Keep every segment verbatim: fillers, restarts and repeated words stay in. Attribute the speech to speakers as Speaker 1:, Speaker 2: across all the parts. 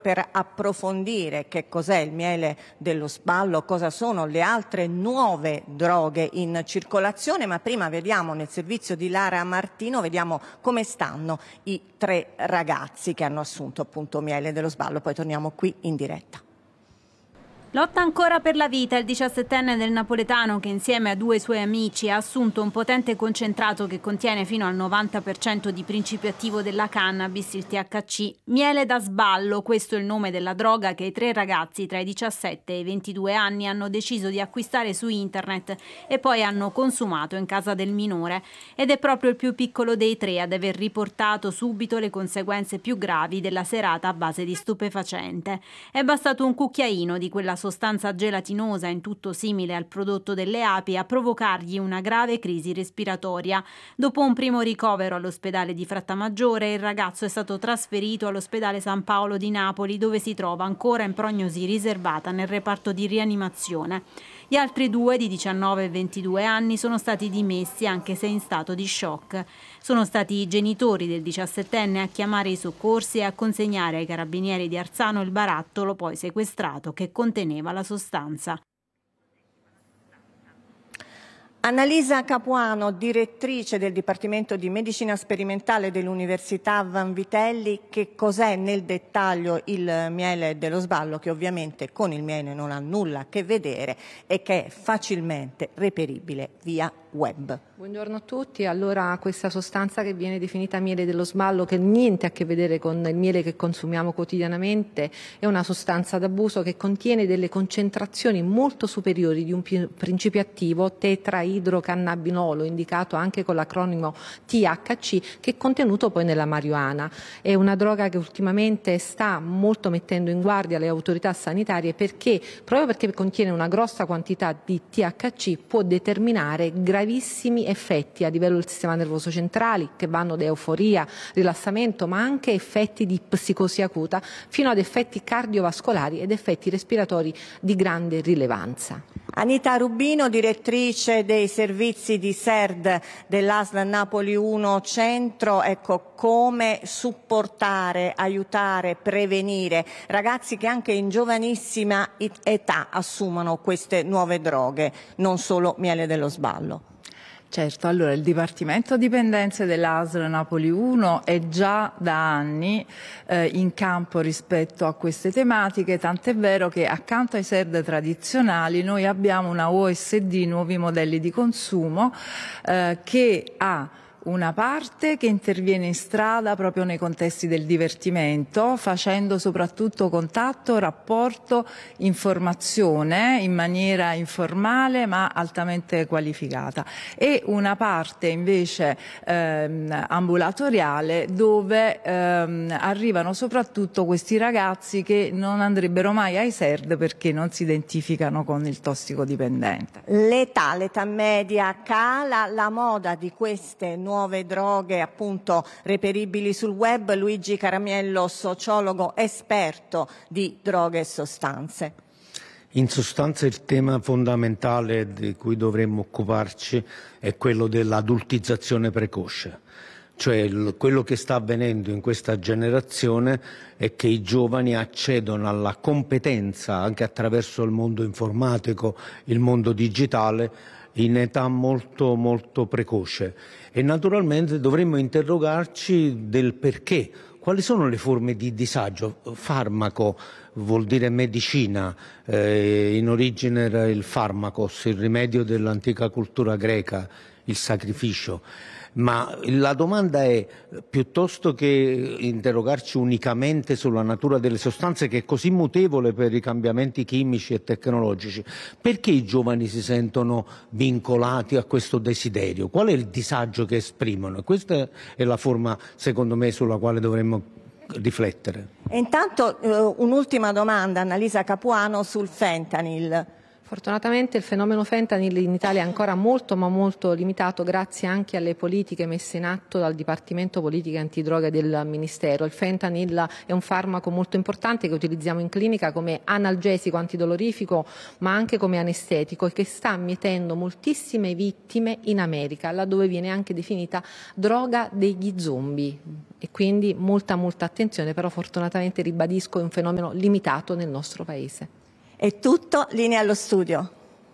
Speaker 1: per approfondire che cos'è il miele dello sballo, cosa sono le altre nuove droghe in circolazione, ma prima vediamo nel servizio di Lara Martino, vediamo come stanno i tre ragazzi che hanno assunto appunto miele dello sballo, poi torniamo qui in diretta.
Speaker 2: Lotta ancora per la vita il diciassettenne del napoletano che insieme a due suoi amici ha assunto un potente concentrato che contiene fino al novanta per cento di principio attivo della cannabis, il T H C. Miele da sballo, questo è il nome della droga che i tre ragazzi tra i diciassette e i ventidue anni hanno deciso di acquistare su internet e poi hanno consumato in casa del minore. Ed è proprio il più piccolo dei tre ad aver riportato subito le conseguenze più gravi della serata a base di stupefacente. È bastato un cucchiaino di quella sostanza gelatinosa in tutto simile al prodotto delle api a provocargli una grave crisi respiratoria. Dopo un primo ricovero all'ospedale di Frattamaggiore, il ragazzo è stato trasferito all'ospedale San Paolo di Napoli, dove si trova ancora in prognosi riservata nel reparto di rianimazione. Gli altri due, di diciannove e ventidue anni, sono stati dimessi anche se in stato di shock. Sono stati i genitori del diciassettenne a chiamare i soccorsi e a consegnare ai carabinieri di Arzano il barattolo poi sequestrato che conteneva la sostanza.
Speaker 1: Annalisa Capuano, direttrice del Dipartimento di Medicina Sperimentale dell'Università Vanvitelli, che cos'è nel dettaglio il miele dello sballo, che ovviamente con il miele non ha nulla a che vedere e che è facilmente reperibile via web.
Speaker 3: Buongiorno a tutti. Allora, questa sostanza che viene definita miele dello sballo, che niente a che vedere con il miele che consumiamo quotidianamente, è una sostanza d'abuso che contiene delle concentrazioni molto superiori di un principio attivo tetraidrocannabinolo, indicato anche con l'acronimo T H C, che è contenuto poi nella marijuana. È una droga che ultimamente sta molto mettendo in guardia le autorità sanitarie perché, proprio perché contiene una grossa quantità di T H C, può determinare gravissimi effetti a livello del sistema nervoso centrale, che vanno da euforia, rilassamento, ma anche effetti di psicosi acuta, fino ad effetti cardiovascolari ed effetti respiratori di grande rilevanza.
Speaker 1: Anita Rubino, direttrice dei servizi di S E R D dell'A S L Napoli uno Centro, ecco, come supportare, aiutare, prevenire ragazzi che anche in giovanissima età assumono queste nuove droghe, non solo miele dello sballo.
Speaker 4: Certo, allora il Dipartimento Dipendenze dell'A S L Napoli uno è già da anni eh, in campo rispetto a queste tematiche, tant'è vero che accanto ai S E R D tradizionali noi abbiamo una O S D, Nuovi Modelli di Consumo, eh, che ha una parte che interviene in strada proprio nei contesti del divertimento, facendo soprattutto contatto, rapporto, informazione in maniera informale ma altamente qualificata, e una parte invece ehm, ambulatoriale dove ehm, arrivano soprattutto questi ragazzi che non andrebbero mai ai S E R D perché non si identificano con il tossicodipendente.
Speaker 1: L'età, l'età media cala, la moda di queste nuove nuove droghe appunto reperibili sul web. Luigi Caramiello, sociologo esperto di droghe e sostanze.
Speaker 5: In sostanza il tema fondamentale di cui dovremmo occuparci è quello dell'adultizzazione precoce. Cioè il, quello che sta avvenendo in questa generazione è che i giovani accedono alla competenza anche attraverso il mondo informatico, il mondo digitale, in età molto molto precoce, e naturalmente dovremmo interrogarci del perché. Quali sono le forme di disagio? Farmaco vuol dire medicina, eh, in origine era il pharmakos, il rimedio dell'antica cultura greca, il sacrificio. Ma la domanda è, piuttosto che interrogarci unicamente sulla natura delle sostanze, che è così mutevole per i cambiamenti chimici e tecnologici, perché i giovani si sentono vincolati a questo desiderio? Qual è il disagio che esprimono? E questa è la forma, secondo me, sulla quale dovremmo riflettere.
Speaker 1: E intanto eh, un'ultima domanda, Annalisa Capuano, sul fentanyl.
Speaker 3: Fortunatamente il fenomeno fentanyl in Italia è ancora molto ma molto limitato grazie anche alle politiche messe in atto dal Dipartimento Politiche Antidroga del Ministero. Il fentanyl è un farmaco molto importante che utilizziamo in clinica come analgesico, antidolorifico ma anche come anestetico e che sta mietendo moltissime vittime in America, laddove viene anche definita droga degli zombie. E quindi molta molta attenzione, però fortunatamente ribadisco è un fenomeno limitato nel nostro Paese.
Speaker 1: È tutto, linea allo studio.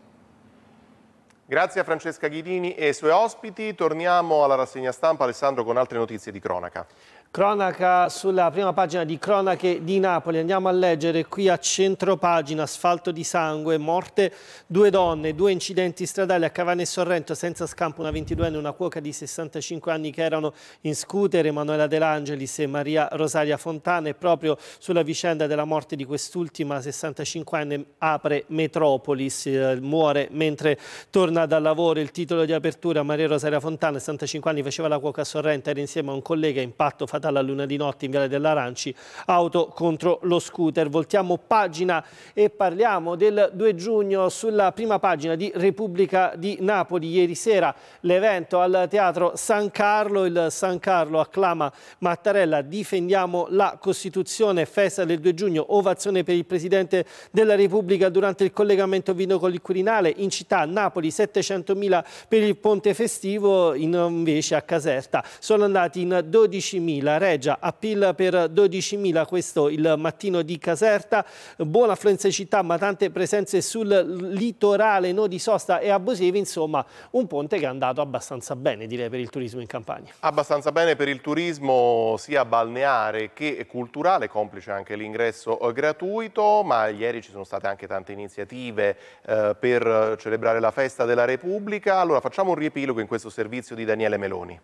Speaker 6: Grazie a Francesca Ghirini e ai suoi ospiti. Torniamo alla rassegna stampa, Alessandro, con altre notizie di cronaca.
Speaker 7: Cronaca sulla prima pagina di Cronache di Napoli. Andiamo a leggere qui a centropagina: asfalto di sangue, morte due donne, due incidenti stradali a Cavano e Sorrento, senza scampo una ventiduenne e una cuoca di sessantacinque anni che erano in scooter, Emanuela De Angelis e Maria Rosaria Fontana. E proprio sulla vicenda della morte di quest'ultima sessantacinquenne apre Metropolis, eh, muore mentre torna dal lavoro. Il titolo di apertura: Maria Rosaria Fontana, sessantacinque anni, faceva la cuoca a Sorrento, era insieme a un collega, impatto fatale alla luna di notte in Viale dell'Aranci, auto contro lo scooter. Voltiamo pagina e parliamo del due giugno sulla prima pagina di Repubblica di Napoli. Ieri sera l'evento al Teatro San Carlo, il San Carlo acclama Mattarella, difendiamo la Costituzione, festa del due giugno, ovazione per il Presidente della Repubblica durante il collegamento vinicolo il Quirinale. In città Napoli settecentomila per il ponte festivo, invece a Caserta sono andati in dodicimila. Regia, appeal per dodicimila, questo il mattino di Caserta. Buona affluenza in città ma tante presenze sul litorale, nodi sosta e abusivi, insomma un ponte che è andato abbastanza bene, direi, per il turismo in Campania.
Speaker 6: Abbastanza bene per il turismo sia balneare che culturale, complice anche l'ingresso gratuito, ma ieri ci sono state anche tante iniziative eh, per celebrare la festa della Repubblica. Allora facciamo un riepilogo in questo servizio di Daniele Meloni.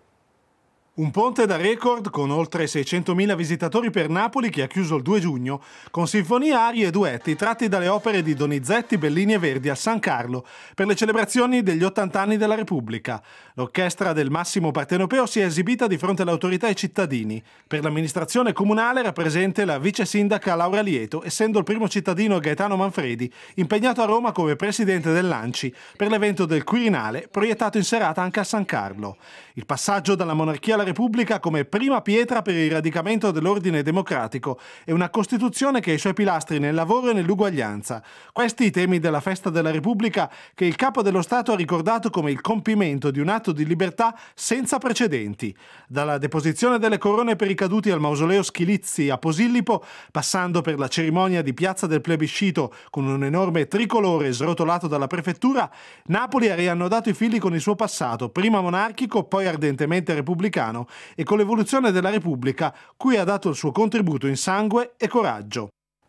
Speaker 8: Un ponte da record con oltre seicentomila visitatori per Napoli che ha chiuso il due giugno con sinfonie, arie e duetti tratti dalle opere di Donizetti, Bellini e Verdi al San Carlo per le celebrazioni degli ottanta anni della Repubblica. L'orchestra del massimo partenopeo si è esibita di fronte alle autorità e ai cittadini. Per l'amministrazione comunale era presente la vice sindaca Laura Lieto, essendo il primo cittadino Gaetano Manfredi, impegnato a Roma come presidente dell'Anci per l'evento del Quirinale, proiettato in serata anche a San Carlo. Il passaggio dalla monarchia alla Repubblica come prima pietra per il radicamento dell'ordine democratico e una Costituzione che ha i suoi pilastri nel lavoro e nell'uguaglianza. Questi i temi della festa della Repubblica che il Capo dello Stato ha ricordato come il compimento di un atto di libertà senza precedenti. Dalla deposizione delle corone per i caduti al mausoleo Schilizzi a Posillipo, passando per la cerimonia di Piazza del Plebiscito con un enorme tricolore srotolato dalla prefettura, Napoli ha riannodato i fili con il suo passato, prima monarchico, poi ardentemente repubblicano, e con l'evoluzione della Repubblica, cui ha dato il suo contributo in sangue e coraggio.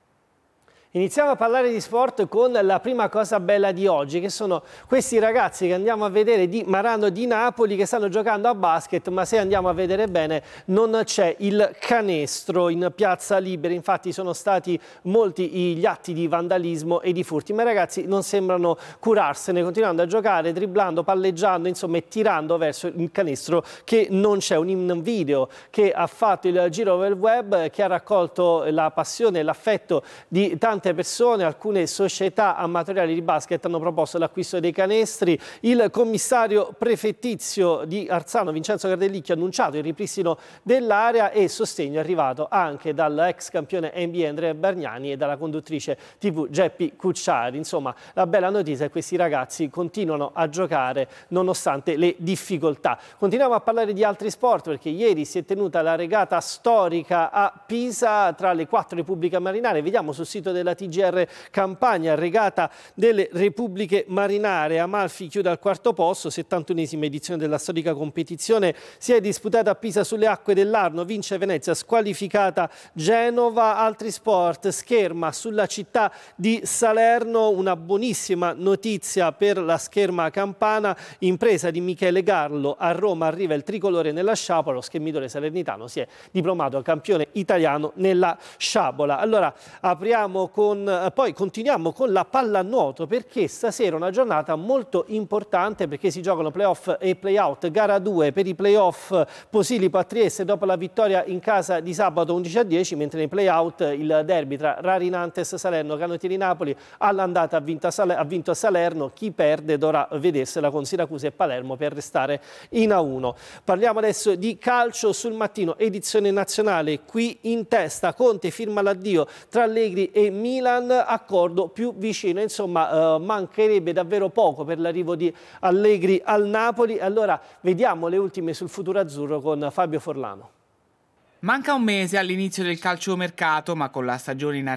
Speaker 7: Iniziamo a parlare di sport con la prima cosa bella di oggi, che sono questi ragazzi che andiamo a vedere di Marano di Napoli che stanno giocando a basket, ma se andiamo a vedere bene non c'è il canestro in Piazza Libera. Infatti sono stati molti gli atti di vandalismo e di furti, ma i ragazzi non sembrano curarsene, continuando a giocare, dribblando, palleggiando, insomma, e tirando verso il canestro che non c'è. Un video che ha fatto il giro del web, che ha raccolto la passione e l'affetto di tanti persone. Alcune società amatoriali di basket hanno proposto l'acquisto dei canestri. Il commissario prefettizio di Arzano, Vincenzo Cardellicchio, ha annunciato il ripristino dell'area e sostegno è arrivato anche dall'ex campione N B A Andrea Bargnani e dalla conduttrice tivù Geppi Cucciari. Insomma, la bella notizia è che questi ragazzi continuano a giocare nonostante le difficoltà. Continuiamo a parlare di altri sport perché ieri si è tenuta la regata storica a Pisa tra le quattro repubbliche marinare. Vediamo sul sito della T G R Campania, regata delle Repubbliche Marinare. Amalfi chiude al quarto posto, settantunesima edizione della storica competizione. Si è disputata a Pisa sulle acque dell'Arno, vince Venezia, squalificata Genova. Altri sport, scherma sulla città di Salerno, una buonissima notizia per la scherma campana, impresa di Michele Garlo. A Roma arriva il tricolore nella sciabola, lo schermitore salernitano si è diplomato campione italiano nella sciabola. Allora apriamo con con, eh, poi continuiamo con la pallanuoto, perché stasera è una giornata molto importante, perché si giocano playoff e playout. Gara due per i playoff, Posillipo a Trieste dopo la vittoria in casa di sabato undici a dieci, mentre nei playout il derby tra Rarinantes Salerno, Canottieri Napoli, all'andata ha vinto a, Saler- ha vinto a Salerno. Chi perde dovrà vedersela con Siracusa e Palermo per restare in A uno. Parliamo adesso di calcio sul Mattino, edizione nazionale. Qui in testa Conte firma l'addio tra Allegri e Milan, accordo più vicino. Insomma, eh, mancherebbe davvero poco per l'arrivo di Allegri al Napoli. Allora vediamo le ultime sul futuro azzurro con Fabio Forlano.
Speaker 9: Manca un mese all'inizio del calciomercato, ma con la stagione in